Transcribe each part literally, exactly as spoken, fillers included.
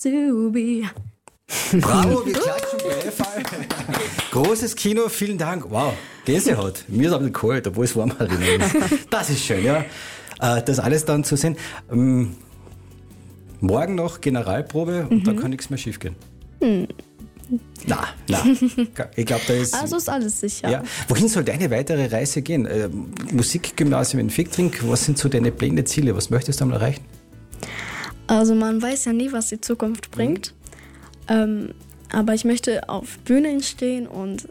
to be. Bravo, wir klatschen Beifall. Großes Kino, vielen Dank. Wow, Gänsehaut. Mir ist ein bisschen kalt, obwohl es warm ist. Das ist schön, ja. Das alles dann zu sehen. Morgen noch Generalprobe und mhm. da kann nichts mehr schief gehen. Mhm. Na, na. Ich glaube, da ist. Also ist alles sicher. Ja. Wohin soll deine weitere Reise gehen? Äh, Musikgymnasium in Ficktrink, was sind so deine Pläne, Ziele? Was möchtest du einmal erreichen? Also man weiß ja nie, was die Zukunft bringt. Mhm. Ähm, aber ich möchte auf Bühnen stehen und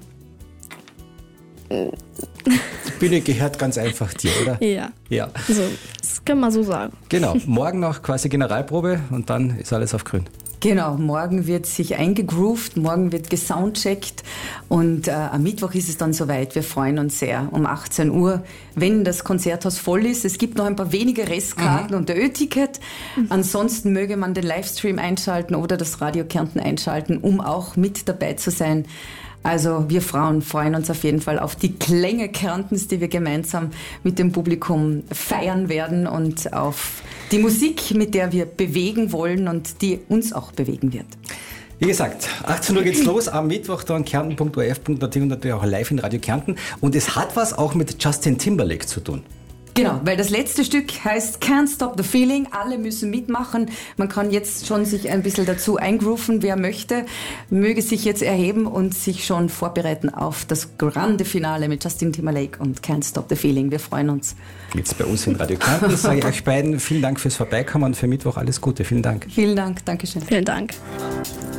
die Bühne gehört ganz einfach dir, oder? Ja. Ja. So, das kann man so sagen. Genau. Morgen noch quasi Generalprobe und dann ist alles auf grün. Genau, morgen wird sich eingegroovt, morgen wird gesoundcheckt und äh, am Mittwoch ist es dann soweit. Wir freuen uns sehr um achtzehn Uhr, wenn das Konzerthaus voll ist. Es gibt noch ein paar wenige Restkarten mhm. und der Ö-Ticket. Mhm. Ansonsten möge man den Livestream einschalten oder das Radio Kärnten einschalten, um auch mit dabei zu sein. Also wir Frauen freuen uns auf jeden Fall auf die Klänge Kärntens, die wir gemeinsam mit dem Publikum feiern werden und auf die Musik, mit der wir bewegen wollen und die uns auch bewegen wird. Wie gesagt, achtzehn Uhr geht's los, am Mittwoch dann kärnten punkt o r f punkt a t und natürlich auch live in Radio Kärnten. Und es hat was auch mit Justin Timberlake zu tun. Genau, weil das letzte Stück heißt Can't Stop the Feeling. Alle müssen mitmachen. Man kann jetzt schon sich ein bisschen dazu eingrooven. Wer möchte, möge sich jetzt erheben und sich schon vorbereiten auf das grande Finale mit Justin Timberlake und Can't Stop the Feeling. Wir freuen uns. Jetzt bei uns in Radio Kärnten sage ich euch beiden vielen Dank fürs Vorbeikommen und für Mittwoch alles Gute. Vielen Dank. Vielen Dank, Dankeschön. Vielen Dank.